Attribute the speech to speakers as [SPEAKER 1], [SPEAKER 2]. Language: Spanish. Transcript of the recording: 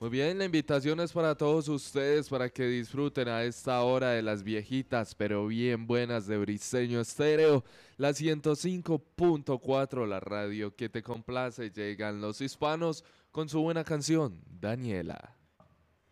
[SPEAKER 1] Muy bien, la invitación es para todos ustedes para que disfruten a esta hora de las viejitas pero bien buenas de Briseño Estéreo, la 105.4, la radio que te complace. Llegan los hispanos con su buena canción, Daniela.